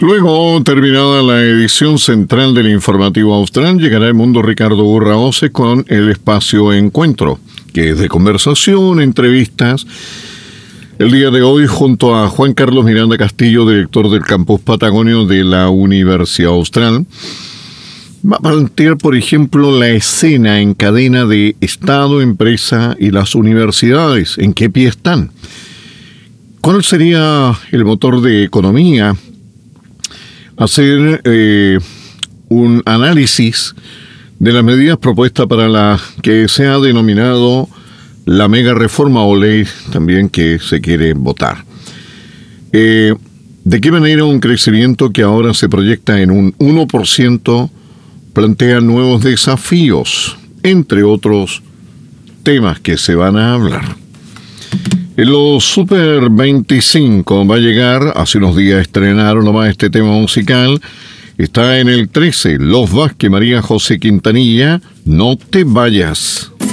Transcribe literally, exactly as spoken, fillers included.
Luego, terminada la edición central del Informativo Austral, llegará el Mundo Ricardo Burraoce con el espacio Encuentro, que es de conversación, entrevistas. El día de hoy, junto a Juan Carlos Miranda Castillo, director del Campus Patagonio de la Universidad Austral, va a plantear, por ejemplo, la escena en cadena de Estado, empresa y las universidades. ¿En qué pie están? ¿Cuál sería el motor de economía? Hacer eh, un análisis de las medidas propuestas para la que se ha denominado la mega reforma o ley también que se quiere votar. Eh, ¿De qué manera un crecimiento que ahora se proyecta en un uno por ciento plantea nuevos desafíos, entre otros temas que se van a hablar? En los Super veinticinco va a llegar, hace unos días estrenaron nomás este tema musical, está en el trece, Los Vázquez, María José Quintanilla, No te vayas.